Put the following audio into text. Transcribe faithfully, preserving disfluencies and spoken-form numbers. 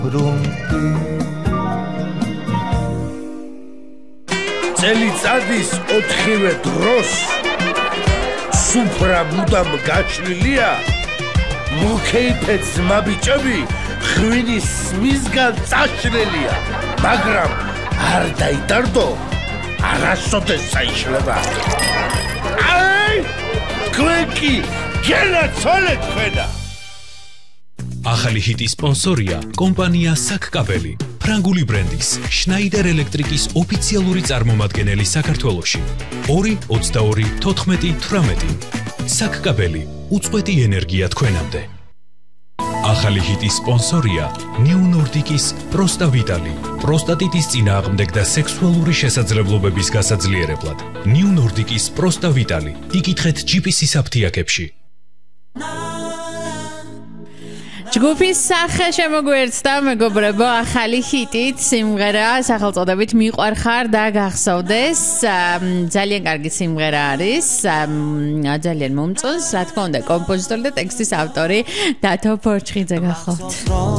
წელიწადის ოთხივე დროს სუფრა მუდამ გაჩლილია მუქეიფე ძმაბიჭები ღვინის მისგან წაშლილია მაგრამ არ დაიტარდო არასოდეს საიშლება აი ქვეკი გენაცვალეთ ქვედა ახალი ჰიტის სპონსორია კომპანია საკკაბელი ფრანგული ბრენდის შნაიდერ ელექტრიკის ოფიციალური წარმომადგენელი საქართველოში ორი ოცდაორი თოთხმეტი თვრამეტი საკკაბელი უწყვეტი ენერგია თქვენამდე ახალი ჰიტის სპონსორია ნიუ ნორდიკის პროსტავიტალი პროსტატიტის წინააღმდეგ და სექსუალური შესაძლებლობების გასაძლიერებლად ნიუ ნორდიკის პროსტავიტალი იკითხეთ ჯიპისის აფთიაქებში ჯგუფის სახე შემოგვერცდა მეგობრებო ახალი ჰიტით სიმღერა სახელწოდებით მიყვარხარ და გახსოვდეს ძალიან კარგი სიმღერა არის ძალიან მომწონს რა თქმა უნდა კომპოზიტორი და ტექსტის ავტორი დათო ფორჩხიძე გახლავთ